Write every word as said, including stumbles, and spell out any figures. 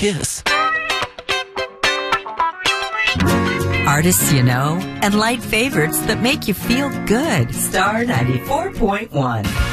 kiss. Artists you know and light favorites that make you feel good. Star ninety-four point one.